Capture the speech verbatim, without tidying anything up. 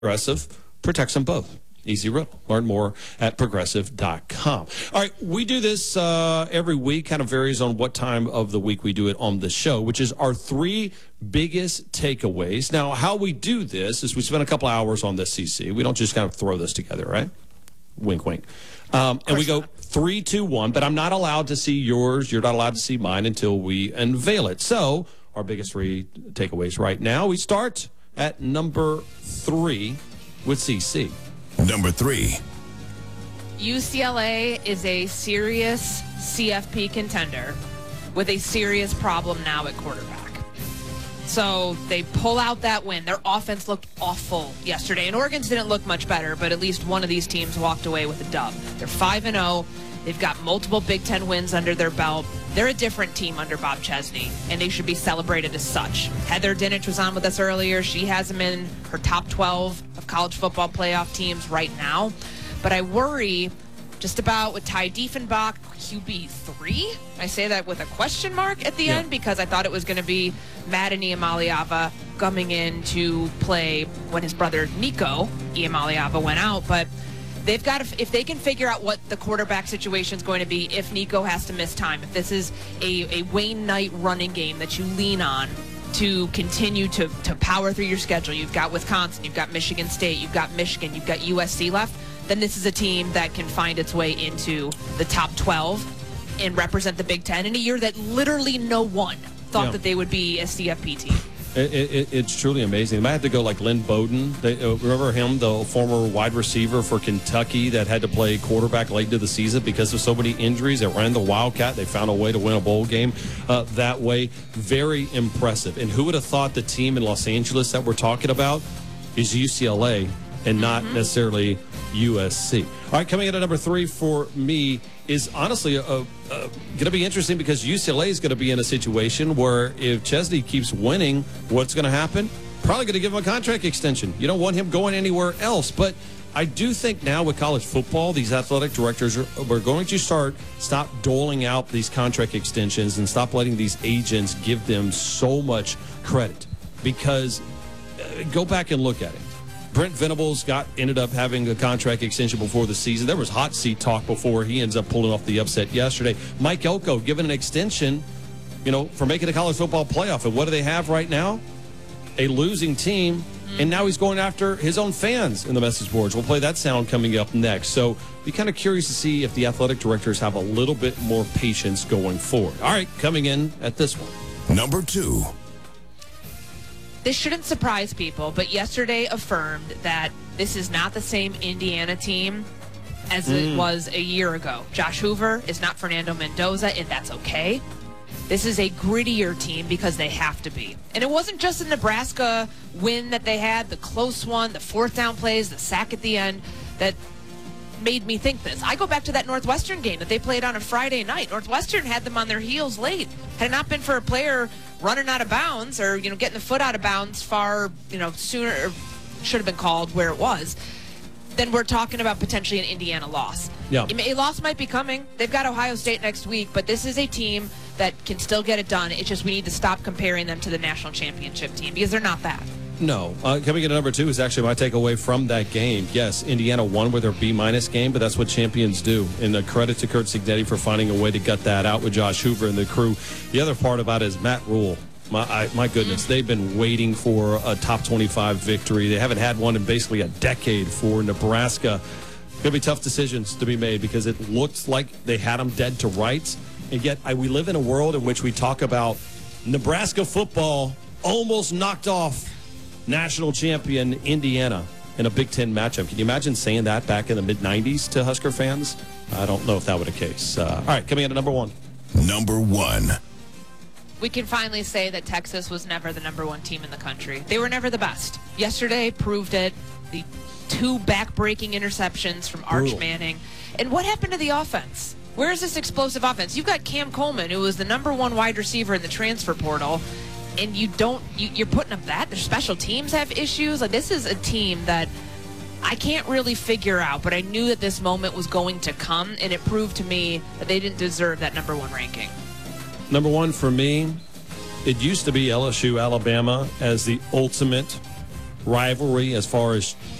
Progressive protects them both. Easy riddle. Learn more at progressive dot com. All right, we do this uh, every week. Kind of varies on what time of the week we do it on the show, which is our three biggest takeaways. Now, how we do this is we spend a couple hours on this, C C. We don't just kind of throw this together, right? Wink, wink. Um, and we go three, two, one, but I'm not allowed to see yours. You're not allowed to see mine until we unveil it. So our biggest three takeaways right now, we start at number three with C C. Number three. U C L A is a serious C F P contender with a serious problem now at quarterback. So they pull out that win. Their offense looked awful yesterday, and Oregon's didn't look much better, but at least one of these teams walked away with a dub. They're five and oh. They've got multiple Big Ten wins under their belt. They're a different team under Bob Chesney, and they should be celebrated as such. Heather Dinich was on with us earlier. She has them in her top twelve of college football playoff teams right now. But I worry just about with Ty Diefenbach, Q B three. I say that with a question mark at the yeah. end because I thought it was going to be Madden Iamaleava coming in to play when his brother Nico Iamaleava went out. But they've got to, if they can figure out what the quarterback situation is going to be, if Nico has to miss time, if this is a, a Wayne Knight running game that you lean on to continue to, to power through your schedule. You've got Wisconsin, you've got Michigan State, you've got Michigan, you've got U S C left. Then this is a team that can find its way into the top twelve and represent the Big Ten in a year that literally no one thought yeah. that they would be a C F P team. It, it, it's truly amazing. I had to go like Lynn Bowden. They, uh, remember him, the former wide receiver for Kentucky that had to play quarterback late into the season because of so many injuries. They ran the Wildcat. They found a way to win a bowl game uh, that way. Very impressive. And who would have thought the team in Los Angeles that we're talking about is U C L A and not mm-hmm. necessarily U S C. All right, coming in at number three for me is honestly uh, uh, going to be interesting because U C L A is going to be in a situation where if Chesney keeps winning, what's going to happen? Probably going to give him a contract extension. You don't want him going anywhere else. But I do think now with college football, these athletic directors are, are going to start stop doling out these contract extensions and stop letting these agents give them so much credit. Because uh, go back and look at it. Brent Venables got ended up having a contract extension before the season. There was hot seat talk before he ends up pulling off the upset yesterday. Mike Elko given an extension, you know, for making a college football playoff. And what do they have right now? A losing team. And now he's going after his own fans in the message boards. We'll play that sound coming up next. So be kind of curious to see if the athletic directors have a little bit more patience going forward. All right, coming in at this one. Number two. This shouldn't surprise people, but yesterday affirmed that this is not the same Indiana team as mm. it was a year ago. Josh Hoover is not Fernando Mendoza, and that's okay. This is a grittier team because they have to be. And it wasn't just the Nebraska win that they had, the close one, the fourth down plays, the sack at the end, that made me think this. I go back to that Northwestern game that they played on a Friday night. Northwestern had them on their heels late. Had it not been for a player running out of bounds or, you know, getting the foot out of bounds far, you know, sooner, or should have been called where it was, then we're talking about potentially an Indiana loss. Yeah. A loss might be coming. They've got Ohio State next week, but this is a team that can still get it done. It's just we need to stop comparing them to the national championship team because they're not that. No. Uh, coming in at number two is actually my takeaway from that game. Yes, Indiana won with their B-minus game, but that's what champions do. And uh, credit to Curt Cignetti for finding a way to gut that out with Josh Hoover and the crew. The other part about it is Matt Rule. My, I, my goodness, they've been waiting for a top twenty-five victory. They haven't had one in basically a decade for Nebraska. Going to be tough decisions to be made because it looks like they had them dead to rights. And yet I, we live in a world in which we talk about Nebraska football almost knocked off national champion Indiana in a Big Ten matchup. Can you imagine saying that back in the mid nineties to Husker fans? I don't know if that were the case. Uh, all right, coming in at number one. Number one. We can finally say that Texas was never the number one team in the country. They were never the best. Yesterday proved it. The two back-breaking interceptions from Arch Brutal. Manning. And what happened to the offense? Where is this explosive offense? You've got Cam Coleman, who was the number one wide receiver in the transfer portal, and you don't, you, you're putting up that. Their special teams have issues. Like, this is a team that I can't really figure out, but I knew that this moment was going to come, and it proved to me that they didn't deserve that number one ranking. Number one for me, it used to be L S U, Alabama as the ultimate rivalry as far as